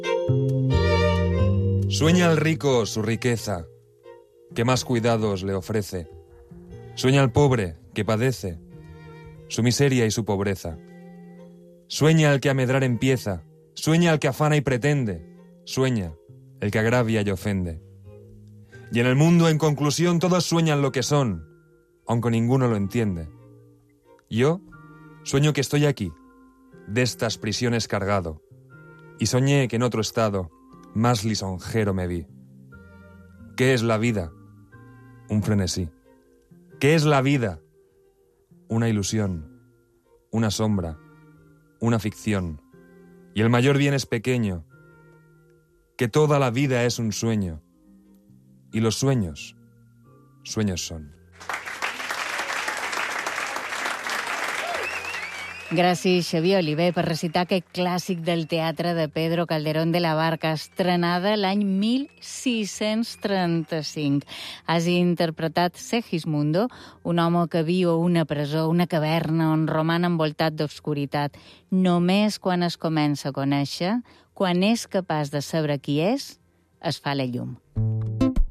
Sueña el rico su riqueza, que más cuidados le ofrece. Sueña el pobre, que padece su miseria y su pobreza. Sueña el que a medrar empieza, sueña el que afana y pretende, sueña el que agravia y ofende. Y en el mundo, en conclusión, todos sueñan lo que son, aunque ninguno lo entiende. Yo sueño que estoy aquí, de estas prisiones cargado, y soñé que en otro estado más lisonjero me vi. ¿Qué es la vida? Un frenesí. ¿Qué es la vida? Una ilusión, una sombra, una ficción. Y el mayor bien es pequeño, que toda la vida es un sueño. Y los sueños, sueños son. Gràcies, Xavier Oliver, per recitar aquest clàssic del teatre de Pedro Calderón de la Barca, estrenada l'any 1635. Has interpretat Segismundo, un home que viu a una presó, una caverna on roman envoltat d'obscuritat. Només quan es comença a conèixer, quan és capaç de saber qui és, es fa la llum.